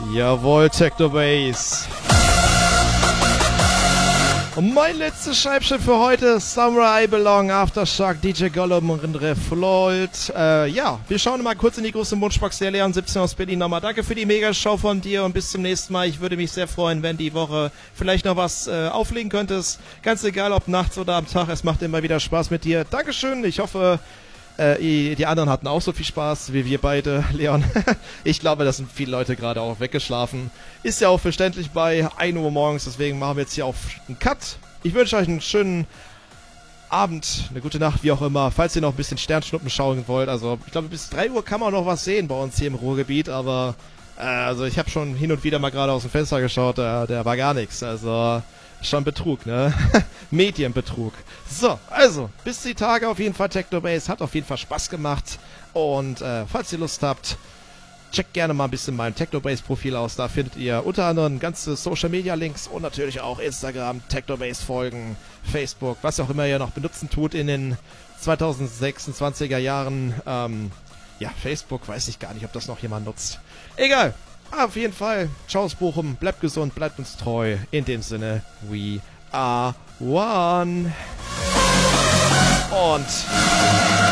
Jawohl, Techno Bass. Und mein letztes Scheibchen für heute, Somewhere I Belong, Aftershock, DJ Gollum und Rindre Floyd. Ja, wir schauen mal kurz in die große Mundschbox der Leon 17 aus Berlin nochmal. Danke für die Megashow von dir und bis zum nächsten Mal. Ich würde mich sehr freuen, wenn die Woche vielleicht noch was auflegen könntest. Ganz egal, ob nachts oder am Tag, es macht immer wieder Spaß mit dir. Dankeschön, ich hoffe... die anderen hatten auch so viel Spaß wie wir beide, Leon. Ich glaube, da sind viele Leute gerade auch weggeschlafen. Ist ja auch verständlich bei 1 Uhr morgens, deswegen machen wir jetzt hier auch einen Cut. Ich wünsche euch einen schönen Abend, eine gute Nacht, wie auch immer. Falls ihr noch ein bisschen Sternschnuppen schauen wollt, also ich glaube, bis 3 Uhr kann man noch was sehen bei uns hier im Ruhrgebiet, aber also ich habe schon hin und wieder mal gerade aus dem Fenster geschaut, der war gar nichts, also... Schon Betrug, ne? Medienbetrug. So, also, bis die Tage auf jeden Fall Techno Bass. Hat auf jeden Fall Spaß gemacht. Und falls ihr Lust habt, checkt gerne mal ein bisschen mein Techno Bass Profil aus. Da findet ihr unter anderem ganze Social Media Links und natürlich auch Instagram, Techno Bass Folgen, Facebook, was auch immer ihr noch benutzen tut in den 2026er Jahren. Ja, Facebook, weiß ich gar nicht, ob das noch jemand nutzt. Egal. Auf jeden Fall, ciao aus Bochum, bleibt gesund, bleibt uns treu. In dem Sinne, we are one. Und...